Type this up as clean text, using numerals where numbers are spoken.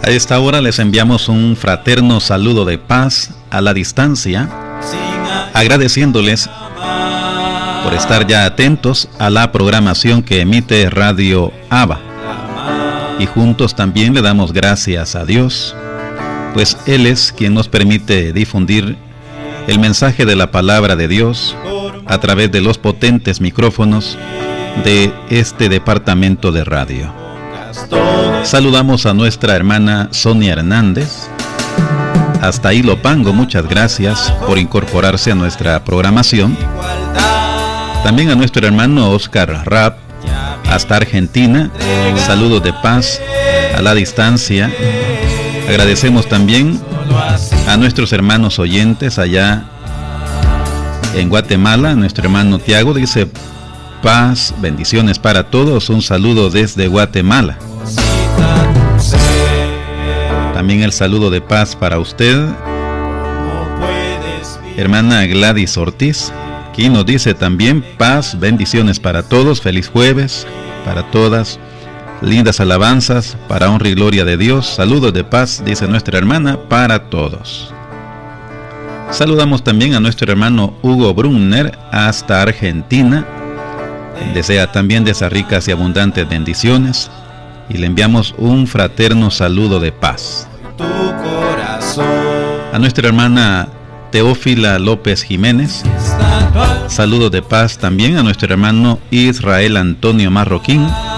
A esta hora les enviamos un fraterno saludo de paz a la distancia, agradeciéndoles por estar ya atentos a la programación que emite Radio Abba. Y juntos también le damos gracias a Dios, pues Él es quien nos permite difundir el mensaje de la palabra de Dios a través de los potentes micrófonos de este departamento de radio. Saludamos a nuestra hermana Sonia Hernández, hasta Ilopango, muchas gracias por incorporarse a nuestra programación. También a nuestro hermano Oscar Rapp, hasta Argentina, saludos de paz a la distancia. Agradecemos también a nuestros hermanos oyentes allá en Guatemala. Nuestro hermano Tiago dice: paz, bendiciones para todos, un saludo desde Guatemala. También el saludo de paz para usted, hermana Gladys Ortiz, quien nos dice también: paz, bendiciones para todos, feliz jueves para todas, lindas alabanzas para honra y gloria de Dios, saludos de paz, dice nuestra hermana, para todos. Saludamos también a nuestro hermano Hugo Brunner hasta Argentina. Desea también de esas ricas y abundantes bendiciones y le enviamos un fraterno saludo de paz. A nuestra hermana Teófila López Jiménez, saludos de paz también a nuestro hermano Israel Antonio Marroquín